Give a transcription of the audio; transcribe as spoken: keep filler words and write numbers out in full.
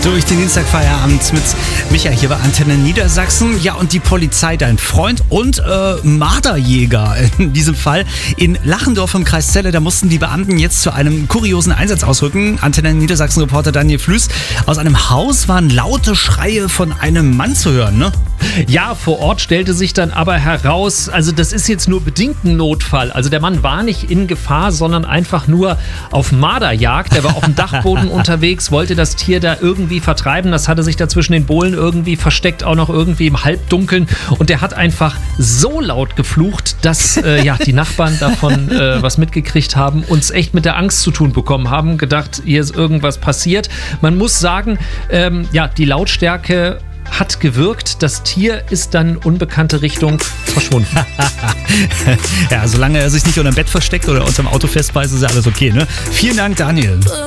durch den Dienstagfeierabend mit Michael hier bei Antenne Niedersachsen. Ja, und die Polizei, dein Freund und äh, Marderjäger in diesem Fall in Lachendorf im Kreis Celle. Da mussten die Beamten jetzt zu einem kuriosen Einsatz ausrücken. Antenne Niedersachsen-Reporter Daniel Flüß. Aus einem Haus waren laute Schreie von einem Mann zu hören, ne? Ja, vor Ort stellte sich dann aber heraus, also das ist jetzt nur bedingt ein Notfall. Also der Mann war nicht in Gefahr, sondern einfach nur auf Marderjagd. Der war auf dem Dachboden unterwegs, wollte das Tier da irgendwie vertreiben. Das hatte sich da zwischen den Bohlen irgendwie versteckt, auch noch irgendwie im Halbdunkeln. Und der hat einfach so laut geflucht, dass äh, ja, die Nachbarn davon äh, was mitgekriegt haben, uns echt mit der Angst zu tun bekommen haben, gedacht, hier ist irgendwas passiert. Man muss sagen, ähm, ja, die Lautstärke hat gewirkt. Das Tier ist dann unbekannte Richtung verschwunden. Ja, solange er sich nicht unter dem Bett versteckt oder unter dem Auto festbeißt, ist ja alles okay, ne? Vielen Dank, Daniel.